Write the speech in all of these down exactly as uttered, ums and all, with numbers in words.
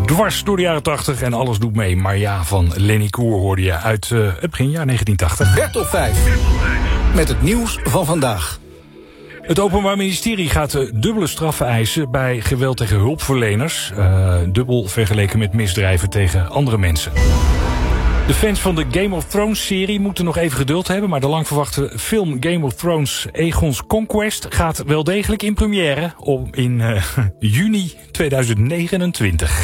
Dwars door de jaren tachtig en alles doet mee. Maar ja, van Lenny Koer hoorde je uit uh, het beginjaar negentien tachtig. Bertel vijf. Met het nieuws van vandaag. Het Openbaar Ministerie gaat dubbele straffen eisen bij geweld tegen hulpverleners. Uh, dubbel vergeleken met misdrijven tegen andere mensen. De fans van de Game of Thrones-serie moeten nog even geduld hebben, maar de lang verwachte film Game of Thrones Aegon's Conquest gaat wel degelijk in première om in uh, juni tweeduizend negenentwintig.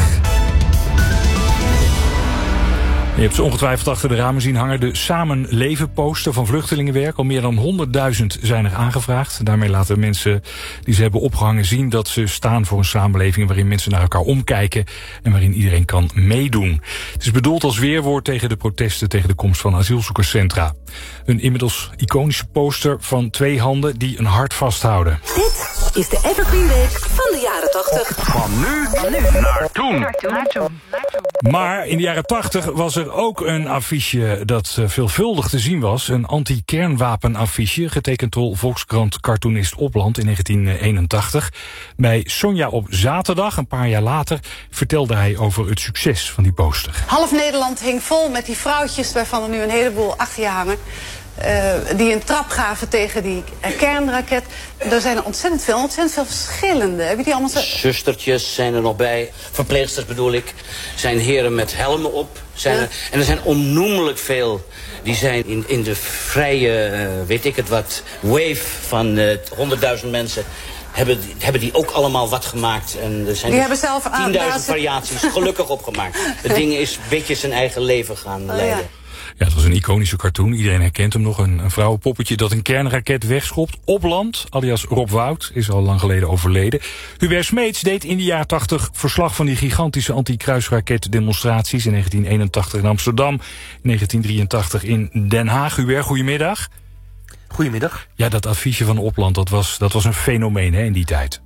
Je hebt ze ongetwijfeld achter de ramen zien hangen. De Samen Leven poster van Vluchtelingenwerk. Al meer dan honderdduizend zijn er aangevraagd. Daarmee laten mensen die ze hebben opgehangen zien dat ze staan voor een samenleving waarin mensen naar elkaar omkijken en waarin iedereen kan meedoen. Het is bedoeld als weerwoord tegen de protesten tegen de komst van asielzoekerscentra. Een inmiddels iconische poster van twee handen die een hart vasthouden. Dit is de Evergreen Week van de jaren tachtig. Van nu, van nu naar toen. Naar toen. Naar toen. Maar in de jaren tachtig was er ook een affiche dat veelvuldig te zien was. Een anti-kernwapenaffiche, getekend door Volkskrant-cartoonist Opland in negentien eenentachtig. Bij Sonja op zaterdag, een paar jaar later, vertelde hij over het succes van die poster. Half Nederland hing vol met die vrouwtjes waarvan er nu een heleboel achter je hangen. Uh, die een trap gaven tegen die uh, kernraket. Er zijn er ontzettend veel, ontzettend veel verschillende. Heb je die allemaal zo... Zustertjes zijn er nog bij. Verpleegsters bedoel ik. Zijn heren met helmen op. Zijn ja. er, en er zijn onnoemelijk veel. Die zijn in, in de vrije, uh, weet ik het wat, wave van uh, honderdduizend mensen. Hebben, hebben die ook allemaal wat gemaakt. En er zijn die dus hebben zelf tienduizend variaties gelukkig opgemaakt. Het ding is een beetje zijn eigen leven gaan oh, leiden. Ja. Ja, het was een iconische cartoon. Iedereen herkent hem nog. Een, een vrouwenpoppetje dat een kernraket wegschopt. Opland, alias Rob Wout, is al lang geleden overleden. Hubert Smeets deed in de jaren tachtig verslag van die gigantische anti-kruisraketdemonstraties in negentien eenentachtig in Amsterdam, in negentien drieëntachtig in Den Haag. Hubert, goedemiddag. Goedemiddag. Ja, dat affiche van Opland, dat was, dat was een fenomeen hè, in die tijd.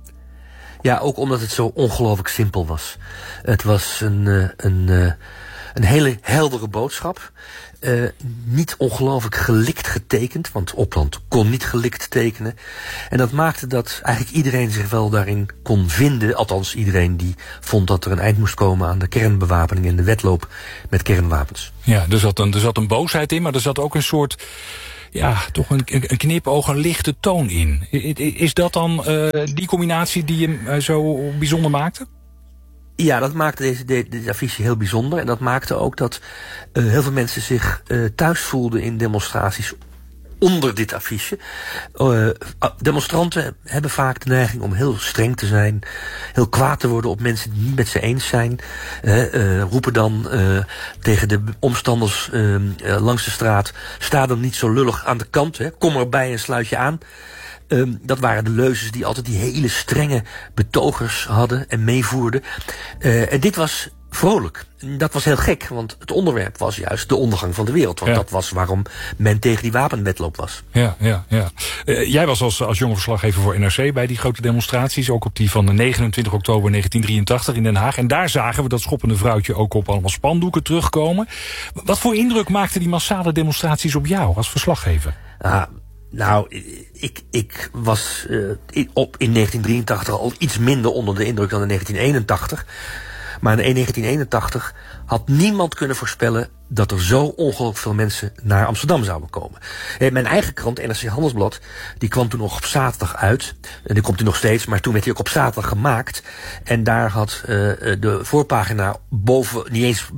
Ja, ook omdat het zo ongelooflijk simpel was. Het was een... Uh, een uh, Een hele heldere boodschap. Uh, niet ongelooflijk gelikt getekend, want Opland kon niet gelikt tekenen. En dat maakte dat eigenlijk iedereen zich wel daarin kon vinden. Althans, iedereen die vond dat er een eind moest komen aan de kernbewapening en de wedloop met kernwapens. Ja, er zat een, er zat een boosheid in, maar er zat ook een soort... Ja, toch een, een knipoog, een lichte toon in. Is dat dan uh, die combinatie die hem uh, zo bijzonder maakte? Ja, dat maakte deze, deze, deze affiche heel bijzonder. En dat maakte ook dat uh, heel veel mensen zich uh, thuis voelden in demonstraties onder dit affiche. Uh, demonstranten hebben vaak de neiging om heel streng te zijn, heel kwaad te worden op mensen die niet met ze eens zijn. Uh, uh, roepen dan uh, tegen de omstanders uh, uh, langs de straat, sta dan niet zo lullig aan de kant, hè. Kom erbij en sluit je aan. Um, dat waren de leuzes die altijd die hele strenge betogers hadden en meevoerden. Uh, en dit was vrolijk. Dat was heel gek, want het onderwerp was juist de ondergang van de wereld. Want ja. dat was waarom men tegen die wapenwedloop was. Ja, ja, ja. Uh, jij was als, als jonge verslaggever voor N R C bij die grote demonstraties. Ook op die van de negenentwintig oktober negentien drieëntachtig in Den Haag. En daar zagen we dat schoppende vrouwtje ook op allemaal spandoeken terugkomen. Wat voor indruk maakten die massale demonstraties op jou als verslaggever? Uh, Nou, ik, ik was uh, in, op, in negentien drieëntachtig al iets minder onder de indruk dan in negentien eenentachtig. Maar in negentien eenentachtig had niemand kunnen voorspellen dat er zo ongelooflijk veel mensen naar Amsterdam zouden komen. Eh, mijn eigen krant, N R C Handelsblad, die kwam toen nog op zaterdag uit. En die komt hij nog steeds, maar toen werd hij ook op zaterdag gemaakt. En daar had uh, de voorpagina boven, niet eens,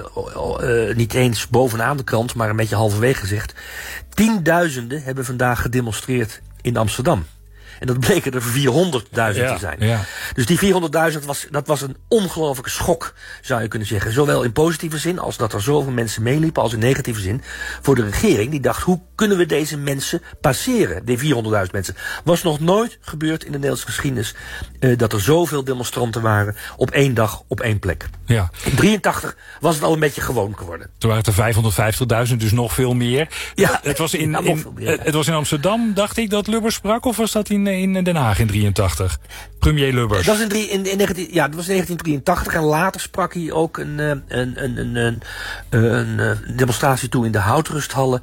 uh, uh, niet eens bovenaan de krant, maar een beetje halverwege gezegd: tienduizenden hebben vandaag gedemonstreerd in Amsterdam. En dat bleken er vierhonderdduizend ja, te zijn. Ja. Dus die vierhonderdduizend, was, dat was een ongelofelijke schok, zou je kunnen zeggen. Zowel in positieve zin, als dat er zoveel mensen meeliepen, als in negatieve zin. Voor de regering, die dacht, hoe kunnen we deze mensen passeren? Die vierhonderdduizend mensen. Was nog nooit gebeurd in de Nederlandse geschiedenis uh, dat er zoveel demonstranten waren op één dag, op één plek. Ja. In drieëntachtig was het al een beetje gewoon geworden. Toen waren het er vijfhonderdvijftigduizend, dus nog veel meer. Ja, het was in, ja, in, meer, ja. Het was in Amsterdam, dacht ik, dat Lubbers sprak, of was dat in in Den Haag in drieëntachtig? Premier Lubbers. Dat was in, drie, in, in negentien, ja, dat was in negentien drieëntachtig. En later sprak hij ook een, een, een, een, een, een, een demonstratie toe in de Houtrusthallen,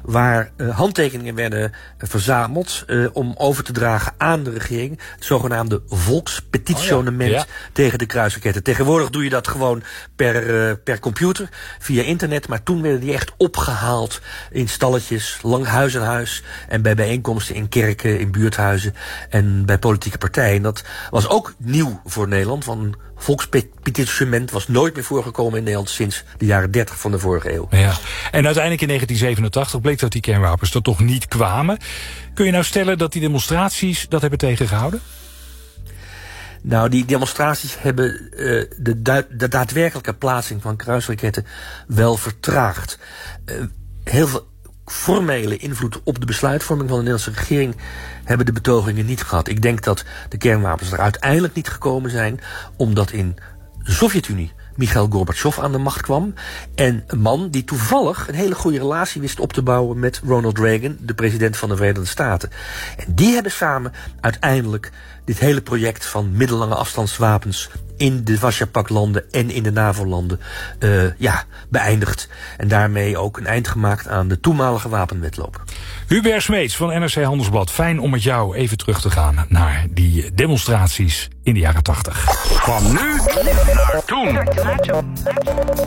waar uh, handtekeningen werden uh, verzameld uh, om over te dragen aan de regering. Het zogenaamde volkspetitionement oh ja. Ja. tegen de kruisraketten. Tegenwoordig doe je dat gewoon per, uh, per computer, via internet. Maar toen werden die echt opgehaald in stalletjes, lang huis aan huis. En bij bijeenkomsten in kerken, in buurthuizen en bij politieke partijen. En dat was ook nieuw voor Nederland, want een volkspetitionement was nooit meer voorgekomen in Nederland sinds de jaren dertig van de vorige eeuw. Ja. En uiteindelijk in negentien zevenentachtig bleek dat die kernwapens er toch niet kwamen. Kun je nou stellen dat die demonstraties dat hebben tegengehouden? Nou, die demonstraties hebben uh, de, du- de daadwerkelijke plaatsing van kruisraketten wel vertraagd. Uh, heel veel formele invloed op de besluitvorming van de Nederlandse regering hebben de betogingen niet gehad. Ik denk dat de kernwapens er uiteindelijk niet gekomen zijn, omdat in de Sovjet-Unie Michail Gorbachev aan de macht kwam. En een man die toevallig een hele goede relatie wist op te bouwen met Ronald Reagan, de president van de Verenigde Staten. En die hebben samen uiteindelijk dit hele project van middellange afstandswapens in de Warschau-Pact-landen en in de NAVO-landen uh, ja, beëindigd. En daarmee ook een eind gemaakt aan de toenmalige wapenwetloop. Hubert Smeets van N R C Handelsblad. Fijn om met jou even terug te gaan naar die demonstraties in de jaren tachtig. Van nu naar toen.